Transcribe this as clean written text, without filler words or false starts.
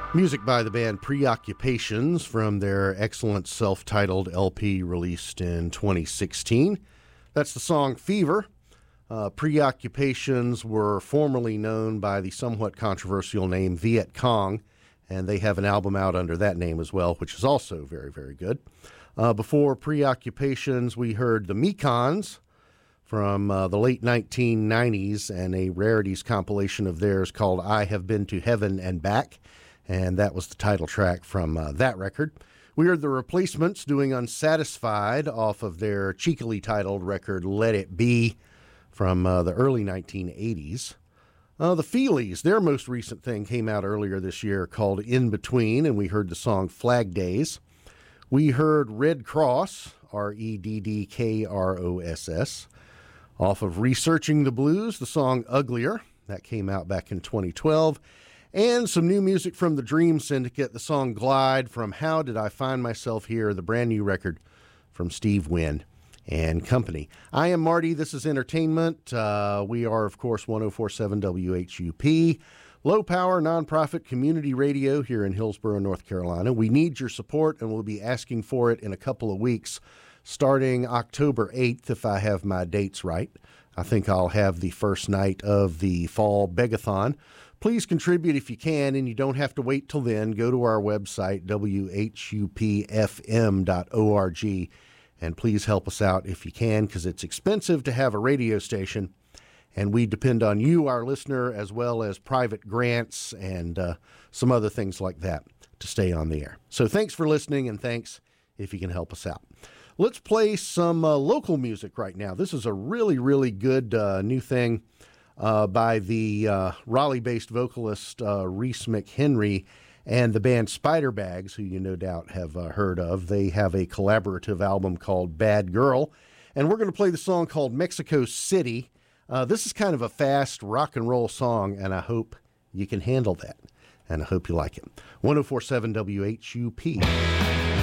Music by the band Preoccupations from their excellent self-titled LP released in 2016. That's the song Fever. Preoccupations were formerly known by the somewhat controversial name Viet Cong, and they have an album out under that name as well, which is also very, very good. Before Preoccupations, we heard the Mekons from the late 1990s and a rarities compilation of theirs called I Have Been to Heaven and Back. And that was the title track from that record. We heard the Replacements doing Unsatisfied off of their cheekily titled record Let It Be from the early 1980s. The Feelies, their most recent thing came out earlier this year called In Between, and we heard the song Flag Days. We heard Red Cross, Reddkross, off of Researching the Blues, the song Uglier. That came out back in 2012. And some new music from the Dream Syndicate, the song Glide from How Did I Find Myself Here, the brand new record from Steve Wynn and company. I am Marty. This is Entertainment. We are, of course, 104.7 WHUP, low-power, nonprofit community radio here in Hillsborough, North Carolina. We need your support, and we'll be asking for it in a couple of weeks, starting October 8th, if I have my dates right. I think I'll have the first night of the Fall Begathon. Please contribute if you can, and you don't have to wait till then. Go to our website, whupfm.org, and please help us out if you can, because it's expensive to have a radio station, and we depend on you, our listener, as well as private grants and some other things like that to stay on the air. So thanks for listening, and thanks if you can help us out. Let's play some local music right now. This is a really, really good new thing by the Raleigh-based vocalist Reese McHenry and the band Spiderbags, who you no doubt have heard of. They have a collaborative album called Bad Girl, and we're going to play the song called Mexico City. This is kind of a fast rock and roll song, and I hope you can handle that, and I hope you like it. 104.7 WHUP.